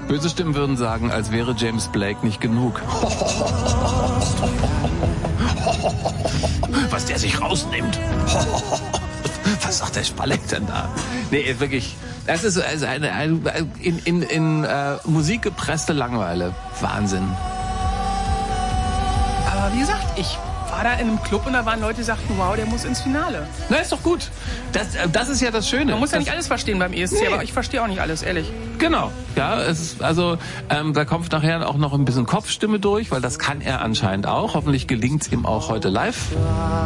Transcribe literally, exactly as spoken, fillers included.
Böse Stimmen würden sagen, als wäre James Blake nicht genug. Was der sich rausnimmt. Was sagt der Spalleck denn da? Nee, wirklich, das ist also eine, eine in, in, in äh, Musik gepresste Langeweile. Wahnsinn. Aber wie gesagt, ich war da in einem Club und da waren Leute, die sagten, wow, der muss ins Finale. Na, ist doch gut. Das, das ist ja das Schöne. Man muss ja das, nicht alles verstehen beim E S C, nee. Aber ich verstehe auch nicht alles, ehrlich. Genau. Ja, es ist, also ähm, da kommt nachher auch noch ein bisschen Kopfstimme durch, weil das kann er anscheinend auch. Hoffentlich gelingt's ihm auch heute live.